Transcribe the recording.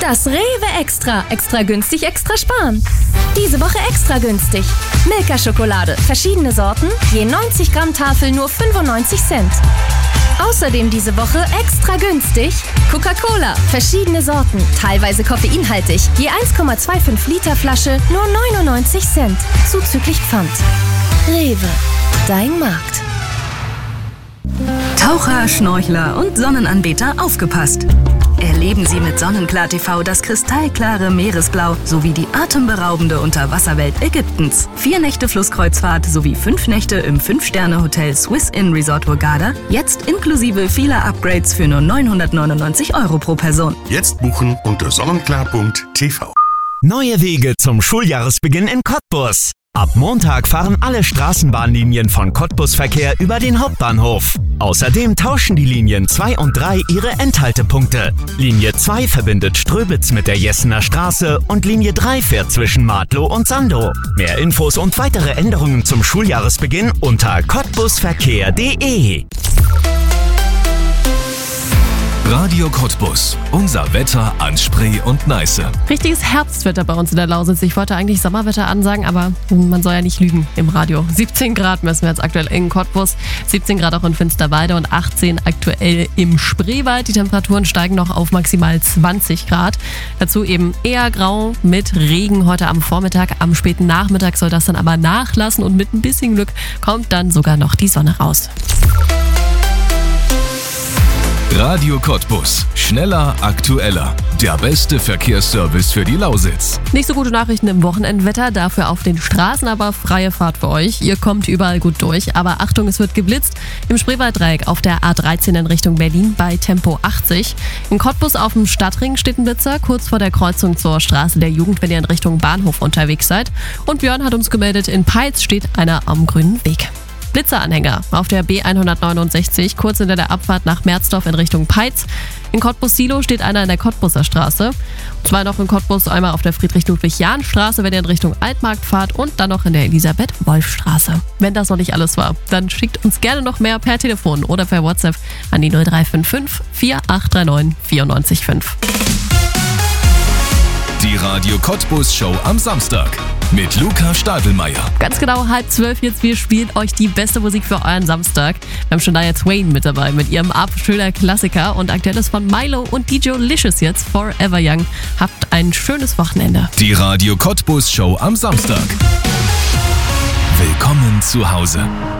Das Rewe Extra. Extra günstig, extra sparen. Diese Woche extra günstig. Milka-Schokolade. Verschiedene Sorten. Je 90 Gramm Tafel nur 95 Cent. Außerdem diese Woche extra günstig Coca-Cola. Verschiedene Sorten. Teilweise koffeinhaltig. Je 1,25 Liter Flasche nur 99 Cent. Zuzüglich Pfand. Rewe. Dein Markt. Taucher, Schnorchler und Sonnenanbeter, aufgepasst! Erleben Sie mit Sonnenklar TV das kristallklare Meeresblau sowie die atemberaubende Unterwasserwelt Ägyptens. 4 Nächte Flusskreuzfahrt sowie 5 Nächte im 5-Sterne-Hotel Swiss Inn Resort Hurghada. Jetzt inklusive vieler Upgrades für nur 999 € pro Person. Jetzt buchen unter sonnenklar.tv. Neue Wege zum Schuljahresbeginn in Cottbus. Ab Montag fahren alle Straßenbahnlinien von Cottbus-Verkehr über den Hauptbahnhof. Außerdem tauschen die Linien 2 und 3 ihre Endhaltepunkte. Linie 2 verbindet Ströbitz mit der Jessener Straße und Linie 3 fährt zwischen Martlow und Sandow. Mehr Infos und weitere Änderungen zum Schuljahresbeginn unter cottbusverkehr.de. Radio Cottbus. Unser Wetter an Spree und Neiße. Richtiges Herbstwetter bei uns in der Lausitz. Ich wollte eigentlich Sommerwetter ansagen, aber man soll ja nicht lügen im Radio. 17 Grad messen wir jetzt aktuell in Cottbus, 17 Grad auch in Finsterwalde und 18 aktuell im Spreewald. Die Temperaturen steigen noch auf maximal 20 Grad. Dazu eben eher grau mit Regen heute am Vormittag. Am späten Nachmittag soll das dann aber nachlassen und mit ein bisschen Glück kommt dann sogar noch die Sonne raus. Radio Cottbus. Schneller, aktueller. Der beste Verkehrsservice für die Lausitz. Nicht so gute Nachrichten im Wochenendwetter, dafür auf den Straßen aber freie Fahrt für euch. Ihr kommt überall gut durch, aber Achtung, es wird geblitzt. Im Spreewalddreieck auf der A13 in Richtung Berlin bei Tempo 80. In Cottbus auf dem Stadtring steht ein Blitzer, kurz vor der Kreuzung zur Straße der Jugend, wenn ihr in Richtung Bahnhof unterwegs seid. Und Björn hat uns gemeldet, in Peitz steht einer am grünen Weg. Blitzeranhänger auf der B169, kurz hinter der Abfahrt nach Merzdorf in Richtung Peitz. In Cottbus-Silo steht einer in der Cottbuser Straße. 2 noch in Cottbus, einmal auf der Friedrich-Ludwig-Jahn-Straße, wenn ihr in Richtung Altmarkt fahrt, und dann noch in der Elisabeth-Wolf-Straße. Wenn das noch nicht alles war, dann schickt uns gerne noch mehr per Telefon oder per WhatsApp an die 0355 4839 945. Die Radio Cottbus Show am Samstag mit Luca Stadelmeier. Ganz genau 11:30 jetzt. Wir spielen euch die beste Musik für euren Samstag. Wir haben Shania Twain mit dabei mit ihrem absoluter Klassiker und aktuelles von Milo und DJ Licious jetzt, Forever Young. Habt ein schönes Wochenende. Die Radio Cottbus Show am Samstag. Willkommen zu Hause.